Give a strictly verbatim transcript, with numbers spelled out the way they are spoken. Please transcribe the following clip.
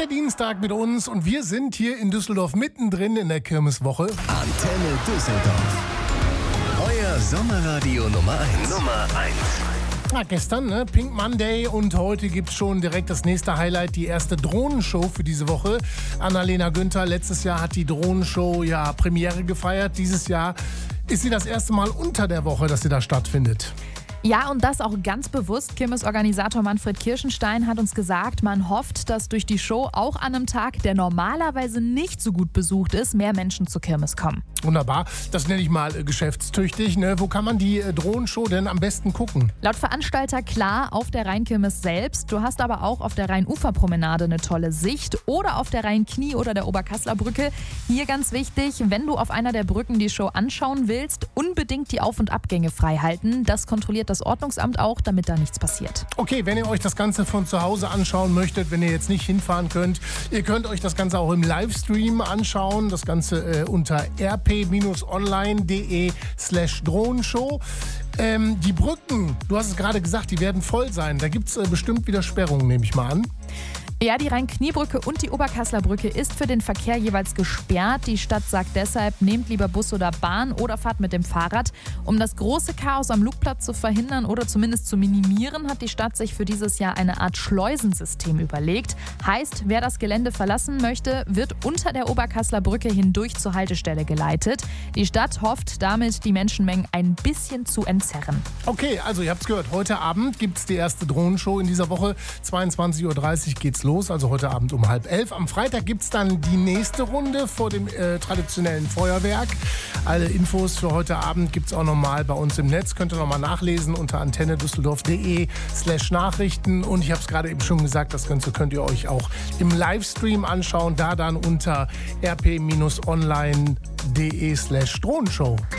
der Dienstag mit uns und wir sind hier in Düsseldorf mittendrin in der Kirmeswoche. Antenne Düsseldorf. Euer Sommerradio Nummer eins. Nummer eins. Ja, gestern, ne? Pink Monday und heute gibt es schon direkt das nächste Highlight, die erste Drohnenshow für diese Woche. Annalena Günther, letztes Jahr hat die Drohnenshow ja Premiere gefeiert. Dieses Jahr ist sie das erste Mal unter der Woche, dass sie da stattfindet. Ja, und das auch ganz bewusst. Kirmesorganisator Manfred Kirschenstein hat uns gesagt, man hofft, dass durch die Show auch an einem Tag, der normalerweise nicht so gut besucht ist, mehr Menschen zur Kirmes kommen. Wunderbar, das nenne ich mal äh, geschäftstüchtig. Ne? Wo kann man die äh, Drohnenshow denn am besten gucken? Laut Veranstalter klar auf der Rheinkirmes selbst. Du hast aber auch auf der Rheinuferpromenade eine tolle Sicht oder auf der Rheinknie oder der Oberkassler Brücke. Hier ganz wichtig, wenn du auf einer der Brücken die Show anschauen willst, unbedingt die Auf- und Abgänge frei halten. Das kontrolliert das Ordnungsamt auch, damit da nichts passiert. Okay, wenn ihr euch das Ganze von zu Hause anschauen möchtet, wenn ihr jetzt nicht hinfahren könnt, ihr könnt euch das Ganze auch im Livestream anschauen. Das Ganze äh, unter rp-online.de slash Drohnenshow. Ähm, die Brücken, du hast es gerade gesagt, die werden voll sein. Da gibt es äh, bestimmt wieder Sperrungen, nehme ich mal an. Ja, die Rhein-Knie-Brücke und die Oberkassler Brücke ist für den Verkehr jeweils gesperrt. Die Stadt sagt deshalb, nehmt lieber Bus oder Bahn oder fahrt mit dem Fahrrad. Um das große Chaos am Lugplatz zu verhindern oder zumindest zu minimieren, hat die Stadt sich für dieses Jahr eine Art Schleusensystem überlegt. Heißt, wer das Gelände verlassen möchte, wird unter der Oberkassler Brücke hindurch zur Haltestelle geleitet. Die Stadt hofft damit, die Menschenmengen ein bisschen zu entzerren. Okay, also ihr habt es gehört, heute Abend gibt es die erste Drohnenshow in dieser Woche. zweiundzwanzig Uhr dreißig geht's los. Also heute Abend um halb elf. Am Freitag gibt es dann die nächste Runde vor dem äh, traditionellen Feuerwerk. Alle Infos für heute Abend gibt es auch nochmal bei uns im Netz. Könnt ihr nochmal nachlesen unter antennedüsseldorf.de slash Nachrichten. Und ich habe es gerade eben schon gesagt, das Ganze könnt ihr euch auch im Livestream anschauen. Da dann unter rp-online.de slash Drohnenshow.